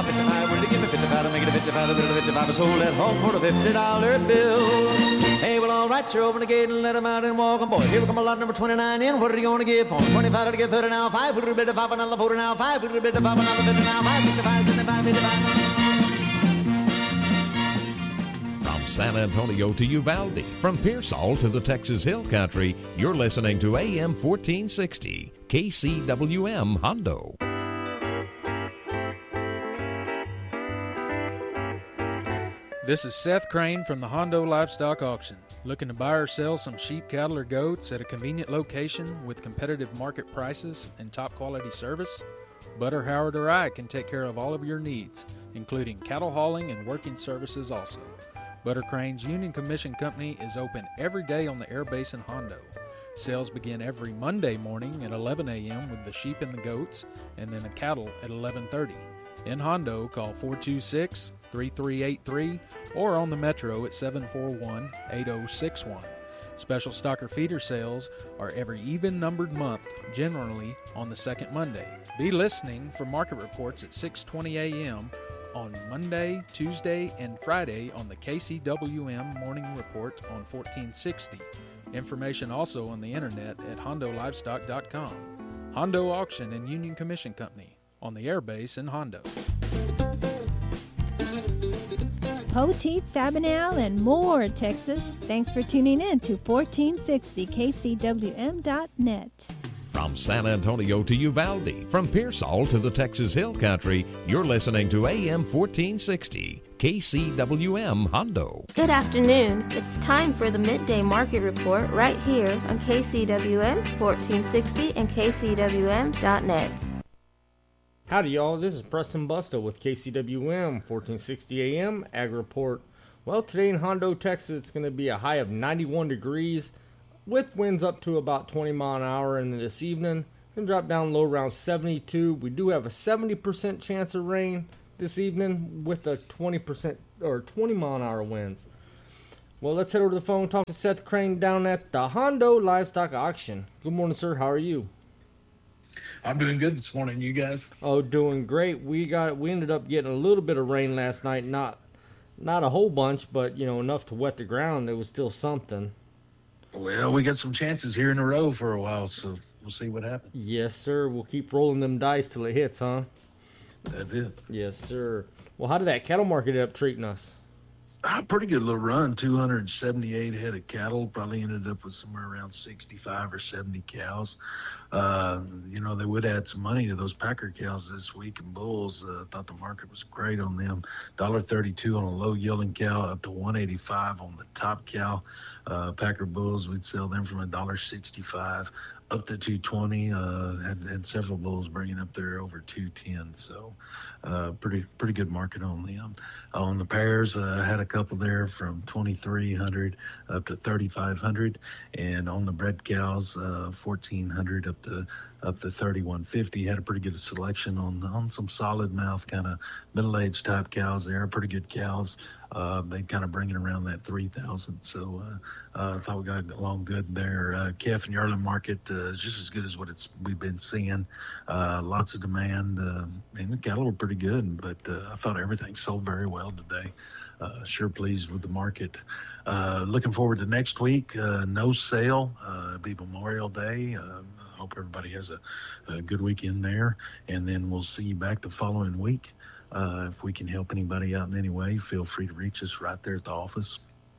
now 55, will you give me 55 and make it a 55, a little 55, I sold at home for a $50 bill. Hey, well, all right, you're open the gate and let him out and walk on, boy. Here we come a lot number 29 in. What are you going to give for him? 25 to get 30 now, 5, a little bit of 5, another 40 now, 5, a little bit of 5, another 50 now, 5, 55, 55, 55. San Antonio to Uvalde, from Pearsall to the Texas Hill Country, you're listening to AM 1460, KCWM Hondo. This is Seth Crane from the Hondo Livestock Auction. Looking to buy or sell some sheep, cattle, or goats at a convenient location with competitive market prices and top quality service? Butter, Howard, or I can take care of all of your needs, including cattle hauling and working services also. Butter Crane's Union Commission Company is open every day on the Air Base in Hondo. Sales begin every Monday morning at 11 a.m. with the sheep and the goats, and then the cattle at 11:30. In Hondo, call 426-3383 or on the Metro at 741-8061. Special stocker feeder sales are every even-numbered month, generally on the second Monday. Be listening for market reports at 6:20 a.m. on Monday, Tuesday, and Friday on the KCWM Morning Report on 1460. Information also on the internet at hondolivestock.com. Hondo Auction and Union Commission Company on the Air Base in Hondo. Poteet, Sabinal, and more, Texas. Thanks for tuning in to 1460 KCWM.net. From San Antonio to Uvalde, from Pearsall to the Texas Hill Country, you're listening to AM 1460, KCWM Hondo. Good afternoon. It's time for the Midday Market Report right here on KCWM 1460 and KCWM.net. Howdy, y'all. This is Preston Busto with KCWM 1460 AM Ag Report. Well, today in Hondo, Texas, it's going to be a high of 91 degrees. With winds up to about 20 mile an hour, and this evening, going to drop down low around 72. We do have a 70% chance of rain this evening with a 20% or 20 mile an hour winds. Well, let's head over to the phone and talk to Seth Crane down at the Hondo Livestock Auction. Good morning, sir. How are you? I'm doing good this morning. You guys? Oh, doing great. We ended up getting a little bit of rain last night. Not a whole bunch, but enough to wet the ground. It was still something. Well, we got some chances here in a row for a while, so we'll see what happens. Yes, sir. We'll keep rolling them dice till it hits, huh? That's it. Yes, sir. Well, how did that cattle market end up treating us? Pretty good little run. 278 head of cattle. Probably ended up with somewhere around 65 or 70 cows. They would add some money to those Packer cows this week, and bulls. Thought the market was great on them. $1.32 on a low yielding cow, up to $1.85 on the top cow. Packer bulls, we'd sell them from $1.65 up to $2.20. Had several bulls bringing up there over $2.10. So pretty good market on them. On the pairs, had a couple there from $2,300 up to $3,500, and on the bred cows, $1,400 up to $3,150. Had a pretty good selection on some solid mouth, kind of middle-aged type cows there. Pretty good cows. They kind of bringing around that 3,000. So I thought we got along good there. Calf and yearling market is just as good as what we've been seeing. Lots of demand, and the cattle were pretty good, but I thought everything sold very well today. Sure pleased with the market. Looking forward to next week. No sale. It'll be Memorial Day. Hope everybody has a good weekend there, and then we'll see you back the following week. If we can help anybody out in any way, feel free to reach us right there at the office,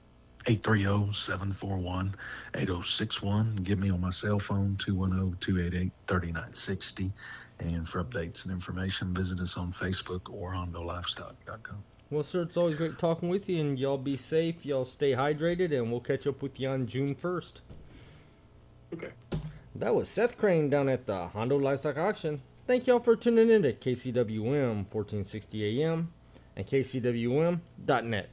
830-741-8061. Give me on my cell phone, 210-288-3960. And for updates and information, visit us on Facebook or on hondolivestock.com. Well, sir, it's always great talking with you, and y'all be safe. Y'all stay hydrated, and we'll catch up with you on June 1st. Okay. That was Seth Crane down at the Hondo Livestock Auction. Thank y'all for tuning in to KCWM 1460 AM and KCWM.net.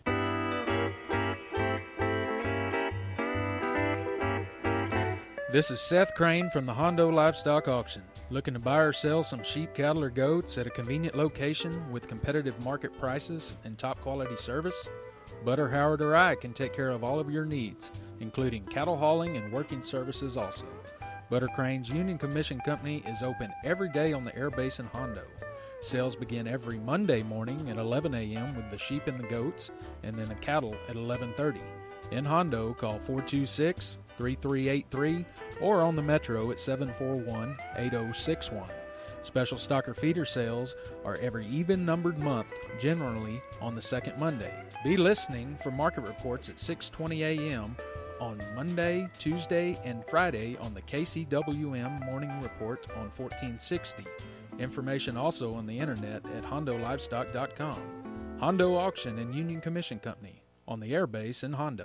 This is Seth Crane from the Hondo Livestock Auction. Looking to buy or sell some sheep, cattle, or goats at a convenient location with competitive market prices and top quality service? Butter, Howard, or I can take care of all of your needs, including cattle hauling and working services also. Butter Crane's Union Commission Company is open every day on the Air Base in Hondo. Sales begin every Monday morning at 11 a.m. with the sheep and the goats, and then the cattle at 11:30. In Hondo, call 426-3383 or on the Metro at 741-8061. Special stocker feeder sales are every even-numbered month, generally on the second Monday. Be listening for market reports at 6:20 a.m. on Monday, Tuesday, and Friday on the KCWM Morning Report on 1460. Information also on the internet at hondolivestock.com. Hondo Auction and Union Commission Company on the airbase in Hondo.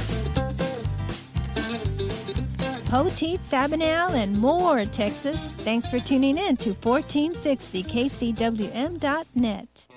Poteet, Sabinal, and more, Texas. Thanks for tuning in to 1460 KCWM.net.